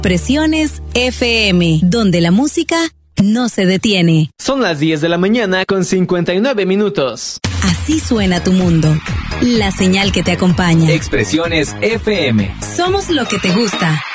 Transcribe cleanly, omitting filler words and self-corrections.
Expresiones FM, donde la música no se detiene. Son las 10 de la mañana con 59 minutos. Así suena tu mundo. La señal que te acompaña. Expresiones FM. Somos lo que te gusta.